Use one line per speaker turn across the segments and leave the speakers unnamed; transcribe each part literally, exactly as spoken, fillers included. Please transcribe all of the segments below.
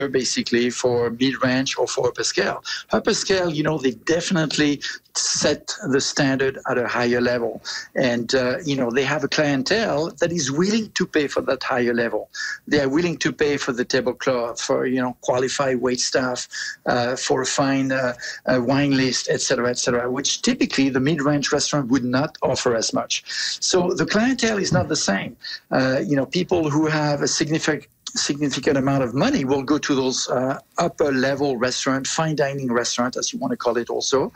basically for mid-range or for upper scale. Upper scale, you know, they definitely set the standard at a higher level. And, uh, you know, they have a clientele that is willing to pay for that higher level. They are willing to pay for the tablecloth, for, you know, qualified wait staff, uh, for a fine uh, uh, wine list, et cetera, et cetera, which typically the mid-range restaurant would not offer as much. So the clientele is not the same. Uh, you know, people who have a significant significant amount of money will go to those uh, upper level restaurant, fine dining restaurant, as you want to call it also.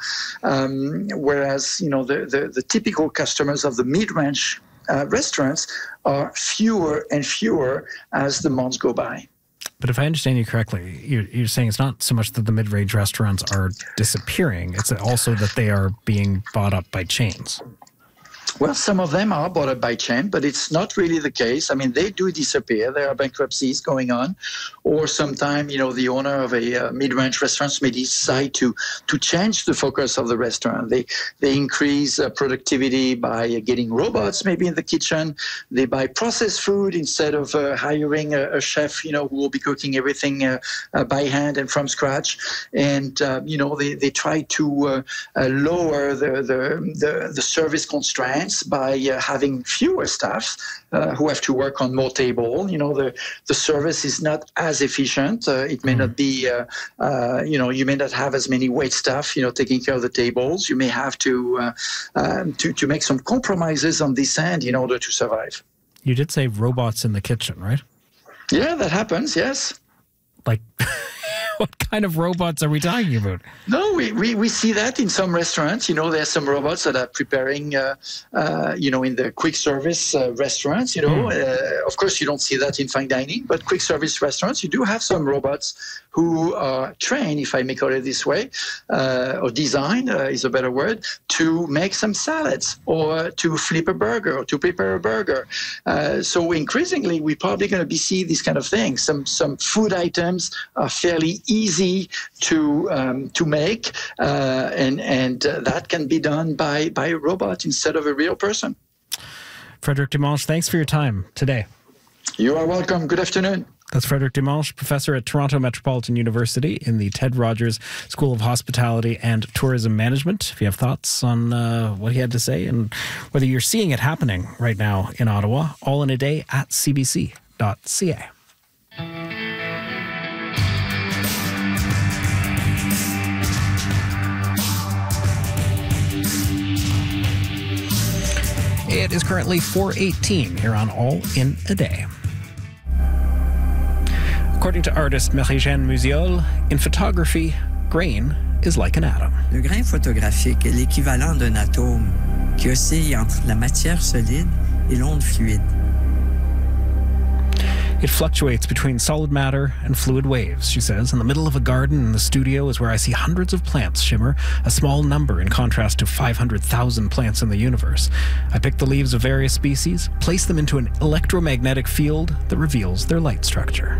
Um, whereas, you know, the, the, the typical customers of the mid-range uh, restaurants are fewer and fewer as the months go by.
But if I understand you correctly, you're, you're saying it's not so much that the mid-range restaurants are disappearing, it's also that they are being bought up by chains.
Well, some of them are bought up by chain, but it's not really the case. I mean, they do disappear. There are bankruptcies going on. Or sometimes, you know, the owner of a uh, mid-range restaurant may decide to to change the focus of the restaurant. They they increase uh, productivity by uh, getting robots maybe in the kitchen. They buy processed food instead of uh, hiring a, a chef, you know, who will be cooking everything uh, uh, by hand and from scratch. And, uh, you know, they, they try to uh, uh, lower the, the, the, the service constraints by uh, having fewer staff uh, who have to work on more table. You know, the, the service is not as efficient. Uh, it may mm. not be, uh, uh, you know, you may not have as many wait staff, you know, taking care of the tables. You may have to, uh, um, to, to make some compromises on this end in order to survive.
You did say robots in the kitchen, right?
Yeah, that happens, yes.
Like... What kind of robots are we talking about?
No, we, we, we see that in some restaurants. You know, there are some robots that are preparing, uh, uh, you know, in the quick service uh, restaurants, you know. Mm. Uh, of course, you don't see that in fine dining, but quick service restaurants, you do have some robots who are trained, if I may call it this way, uh, or design uh, is a better word, to make some salads or to flip a burger or to prepare a burger. Uh, so increasingly, we're probably going to be seeing these kind of things. Some, some food items are fairly easy to um, to make, uh, and and uh, that can be done by by a robot instead of a real person.
Frédéric Dumanche, thanks for your time today.
You are welcome. Good afternoon.
That's Frédéric Dumanche, professor at Toronto Metropolitan University in the Ted Rogers School of Hospitality and Tourism Management. If you have thoughts on uh, what he had to say and whether you're seeing it happening right now in Ottawa, all in a day at c b c dot c a. It is currently four eighteen here on All in a Day. According to artist Marie-Jeanne Musiol, in photography, grain is like an atom.
Le grain photographique est l'équivalent d'un atome qui oscille entre la matière solide et l'onde fluide.
It fluctuates between solid matter and fluid waves, she says. In the middle of a garden in the studio is where I see hundreds of plants shimmer, a small number in contrast to five hundred thousand plants in the universe. I pick the leaves of various species, place them into an electromagnetic field that reveals their light structure.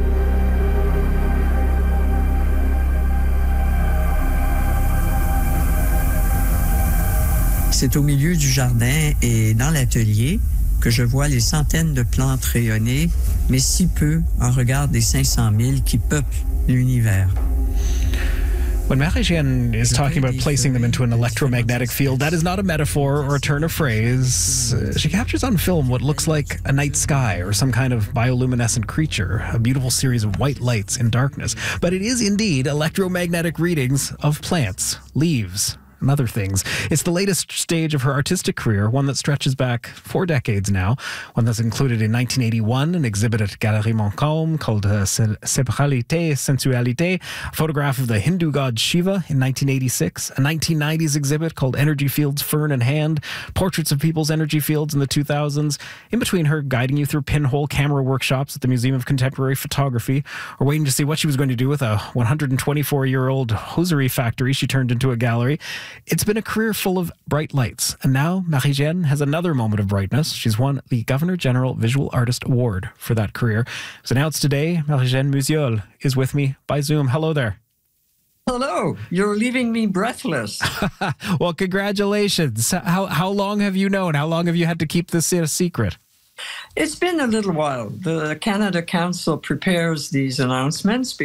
C'est au milieu du jardin et dans l'atelier que je vois les centaines de plantes rayonner, mais si peu en regard des cinq cent mille qui peuplent l'univers.
When Marie-Jeanne is talking about placing them into an electromagnetic field, that is not a metaphor or a turn of phrase. Uh, she captures on film what looks like a night sky or some kind of bioluminescent creature, a beautiful series of white lights in darkness. But it is indeed electromagnetic readings of plants, leaves, and other things. It's the latest stage of her artistic career, one that stretches back four decades now, one that's included in nineteen eighty-one, an exhibit at Galerie Montcalm called uh, Sexualité, Sensualité, a photograph of the Hindu god Shiva in nineteen eighty-six, a nineteen nineties exhibit called Energy Fields, Fern and Hand, portraits of people's energy fields in the two thousands, in between her guiding you through pinhole camera workshops at the Museum of Contemporary Photography, or waiting to see what she was going to do with a one hundred twenty-four-year-old hosiery factory she turned into a gallery. It's been a career full of bright lights, and now Marie-Jeanne has another moment of brightness. She's won the Governor General Visual Artist Award for that career. It was announced today. Marie-Jeanne Musiol is with me by Zoom. Hello there.
Hello. You're leaving me breathless.
Well, congratulations. How how long have you known? How long have you had to keep this a secret?
It's been a little while. The Canada Council prepares these announcements